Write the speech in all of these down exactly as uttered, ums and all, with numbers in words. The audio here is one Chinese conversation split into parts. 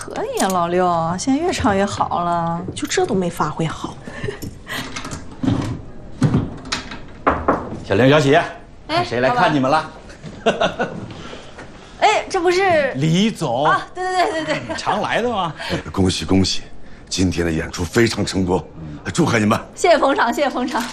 可以啊，老六，现在越唱越好了， 就这都没发挥好。 小玲、小喜， 哎谁来看你们了？ 哎，这不是李总啊？对对对对对， 常来的吗？ 恭喜恭喜，今天的演出非常成功，祝贺你们！ 谢谢捧场，谢谢捧场。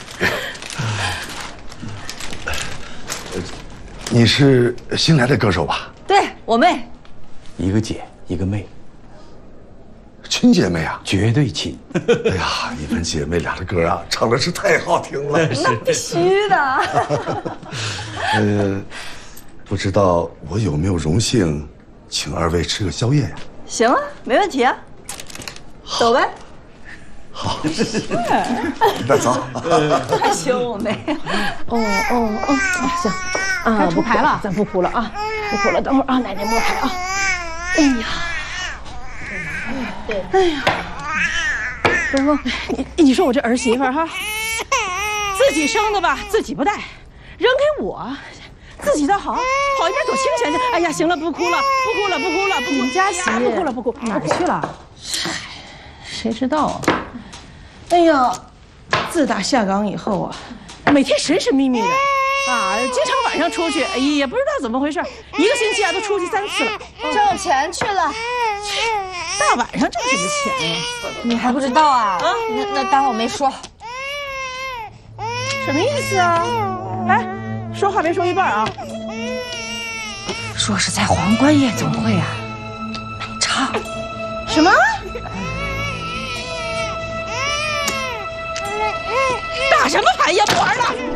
你是新来的歌手吧？ 对我妹， 一个姐，一个妹， 亲姐妹啊？ 绝对亲。 哎呀，你们姐妹俩的歌啊，唱的是太好听了。 那必须的。 呃，不知道我有没有荣幸，请二位吃个宵夜呀？ 行啊，没问题啊。走呗。 好，那走。 太凶我妹。 哦哦哦，行，啊，不排了，咱不哭了啊，不哭了，等会儿啊，奶奶摸牌啊。哎呀，哎呀，东风，你你说我这儿媳妇哈，自己生的吧，自己不带，扔给我，自己倒好，跑一边走清闲去。哎呀，行了，不哭了，不哭了，不哭了，不哭。你们家媳不哭了，不哭，哪儿去了？谁知道啊？哎呀，自打下岗以后啊，每天神神秘秘的啊，经常晚上出去，也不知道怎么回事，一个星期啊都出去三次了， 挣钱去了。 大晚上挣什么钱啊？ 你还不知道啊？啊，那那当我没说。 什么意思啊？哎，说话别说一半啊！ 说是在皇冠夜总会啊，卖唱。 什么？打什么牌呀？不玩了！